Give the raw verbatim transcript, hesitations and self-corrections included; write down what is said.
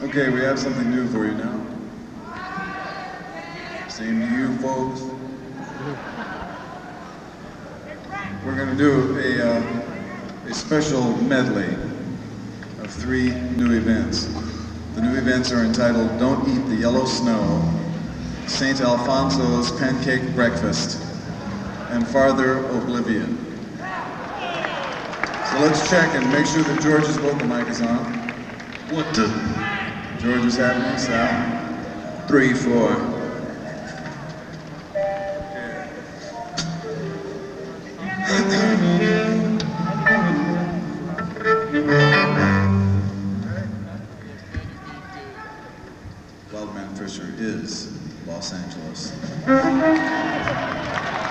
Okay, we have something new for you now. Same to you, folks. We're gonna do a, uh, a special medley of three new events. The new events are entitled Don't Eat the Yellow Snow, Saint Alfonso's Pancake Breakfast, and Farther Oblivion. So let's check and make sure that George's vocal mic is on. What the? George is happening, Sal. Three, four. Wildman Fisher is Los Angeles.